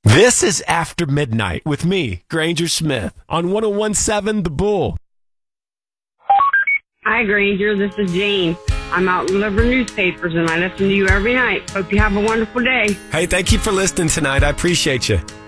This is After Midnight with me, Granger Smith, on 1017 The Bull. Hi, Granger. This is Jane. I'm out delivering newspapers, and I listen to you every night. Hope you have a wonderful day. Hey, thank you for listening tonight. I appreciate you.